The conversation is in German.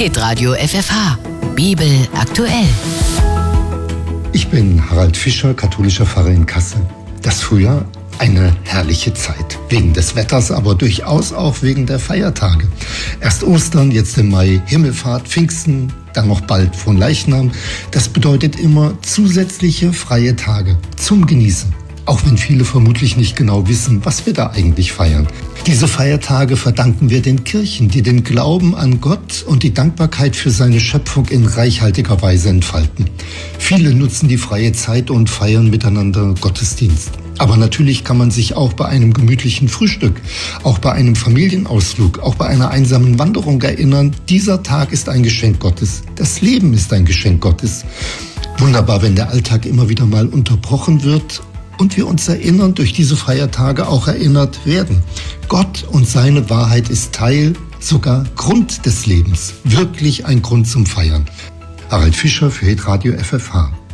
Hitradio FFH. Bibel aktuell. Ich bin Harald Fischer, katholischer Pfarrer in Kassel. Das Frühjahr eine herrliche Zeit. Wegen des Wetters, aber durchaus auch wegen der Feiertage. Erst Ostern, jetzt im Mai Himmelfahrt, Pfingsten, dann noch bald Fronleichnam. Das bedeutet immer zusätzliche freie Tage zum Genießen. Auch wenn viele vermutlich nicht genau wissen, was wir da eigentlich feiern. Diese Feiertage verdanken wir den Kirchen, die den Glauben an Gott und die Dankbarkeit für seine Schöpfung in reichhaltiger Weise entfalten. Viele nutzen die freie Zeit und feiern miteinander Gottesdienst. Aber natürlich kann man sich auch bei einem gemütlichen Frühstück, auch bei einem Familienausflug, auch bei einer einsamen Wanderung erinnern, dieser Tag ist ein Geschenk Gottes. Das Leben ist ein Geschenk Gottes. Wunderbar, wenn der Alltag immer wieder mal unterbrochen wird und wir uns erinnern, durch diese Feiertage auch erinnert werden. Gott und seine Wahrheit ist Teil, sogar Grund des Lebens. Wirklich ein Grund zum Feiern. Harald Fischer für Hitradio FFH.